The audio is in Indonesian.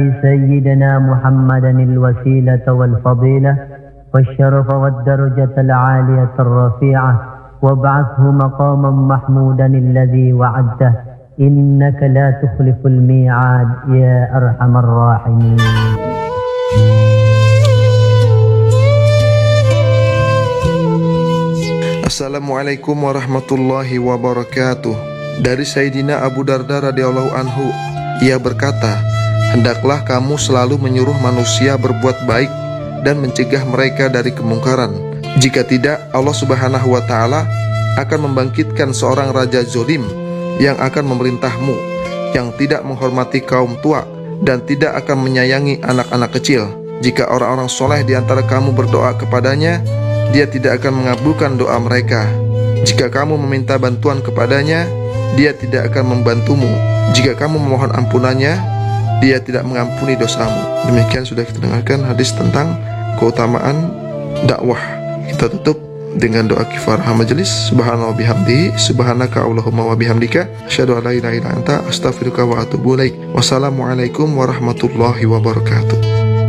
سيدنا محمدا الوسيلة والفضيلة والشرف والدرجة العالية الرفيعة وابعثه مقاما محمودا الذي وعدته إنك لا تخلف الميعاد يا أرحم الراحمين. Assalamualaikum warahmatullahi wabarakatuh. Dari Sayyidina Abu Darda radhiyallahu anhu, ia berkata, hendaklah kamu selalu menyuruh manusia berbuat baik dan mencegah mereka dari kemungkaran. Jika tidak, Allah Subhanahu wa ta'ala akan membangkitkan seorang raja zolim yang akan memerintahmu, yang tidak menghormati kaum tua dan tidak akan menyayangi anak-anak kecil. Jika orang-orang soleh di antara kamu berdoa kepadanya, Dia tidak akan mengabulkan doa mereka. Jika kamu meminta bantuan kepadanya, Dia tidak akan membantumu. Jika kamu memohon ampunannya, Dia tidak mengampuni dosamu. Demikian sudah kita dengarkan hadis tentang keutamaan dakwah. Kita tutup dengan doa kifarah majelis. Subhanallah bihamdihi, subhanaka Allahumma wa bihamdika, asyhadu an la ilaha illa anta, astaghfiruka wa atubu ilaik. Wassalamualaikum warahmatullahi wabarakatuh.